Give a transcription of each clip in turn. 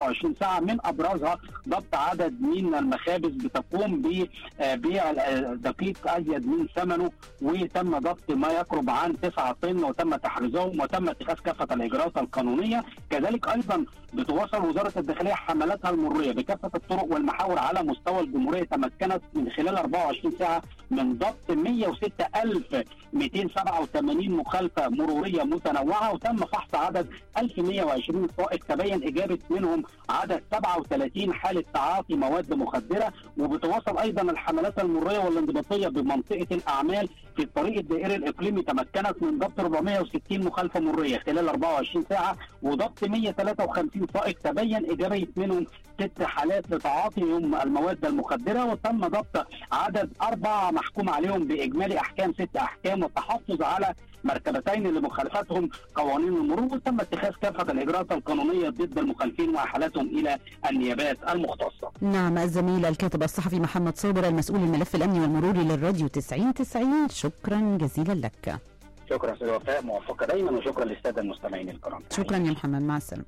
24 ساعه، من ابرزها ضبط عدد من المخابز بتقوم ببيع دقيق ازيد من ثمنه، وتم ضبط ما يقرب عن 9 طن وتم تحريزهم وتم اتخاذ كافه الاجراءات القانونيه. كذلك ايضا بتواصل وزاره الداخليه حملاتها المريه بكافه الطرق والمحاور على مستوى الجمهوريه، تمكنت من خلال 24 ساعه من ضبط 106,287 مخالفه مروريه متنوعه، وتم فحص عدد 1120 سائق تبين اجابه منهم عدد 37 حاله تعاطي مواد مخدره. وبتواصل ايضا الحملات المريه والانضباطيه بمنطقه الاعمال في الطريق الدائري الاقليمي، تمكنت من ضبط 460 مخالفه مريه خلال 24 ساعه، وضبط 153 سائق تبين اجابه منهم 6 حالات لتعاطيهم المواد المخدره، وتم ضبط عدد 4 محكوم عليهم باجمالي احكام 6 احكام، والتحفظ على مركبتين لمخالفتهم قوانين المرور، وتم اتخاذ كافه الاجراءات القانونيه ضد المخالفين واحالتهم الى النيابات المختصه. نعم، الزميل الكاتب الصحفي محمد صابر المسؤول الملف الامني والمروري للراديو 9090، شكرا جزيلا لك. شكرا استاذ وفاء، موفقه دايما، وشكرا للساده المستمعين الكرام. شكرا يا محمد، مع السلامه.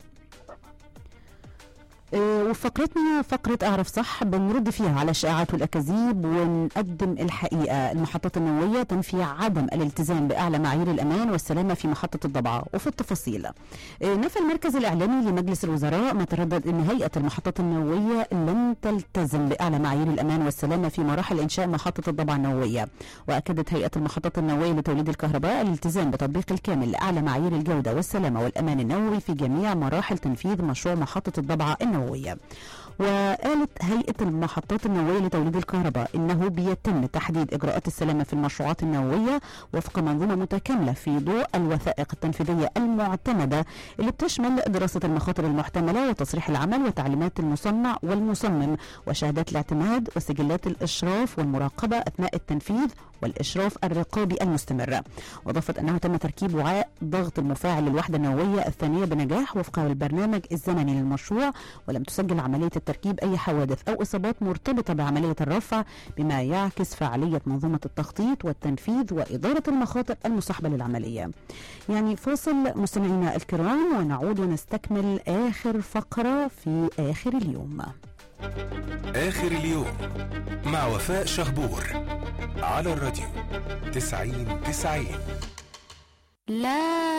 وفقرتنا فقرة أعرف صح بنرد فيها على الشائعات والأكاذيب ونقدم الحقيقة. المحطات النووية تنفي عدم الالتزام بأعلى معايير الأمان والسلامة في محطة الضبعة. وفي التفاصيل، نفى المركز الإعلامي لمجلس الوزراء ما تردد أن هيئة المحطات النووية لن تلتزم بأعلى معايير الأمان والسلامة في مراحل إنشاء محطة الضبعة النووية. وأكدت هيئة المحطات النووية لتوليد الكهرباء الالتزام بتطبيق الكامل لأعلى معايير الجودة والسلامة والأمان النووي في جميع مراحل تنفيذ مشروع محطة الضبعة النووية. وقالت هيئة المحطات النووية لتوليد الكهرباء إنه بيتم تحديد إجراءات السلامة في المشروعات النووية وفق منظومة متكاملة في ضوء الوثائق التنفيذية المعتمدة اللي بتشمل دراسة المخاطر المحتملة وتصريح العمل وتعليمات المصنع والمصمم وشهادات الاعتماد وسجلات الإشراف والمراقبة أثناء التنفيذ والإشراف الرقابي المستمر. وأضافت أنه تم تركيب وعاء ضغط المفاعل للوحدة النووية الثانية بنجاح وفق البرنامج الزمني للمشروع، ولم تسجل عملية التركيب أي حوادث أو إصابات مرتبطة بعملية الرفع، بما يعكس فعالية منظومة التخطيط والتنفيذ وإدارة المخاطر المصاحبة للعملية. يعني فاصل مستمعينا الكرام ونعود ونستكمل آخر فقرة في آخر اليوم. آخر اليوم مع وفاء شهبور على الراديو 9090. لا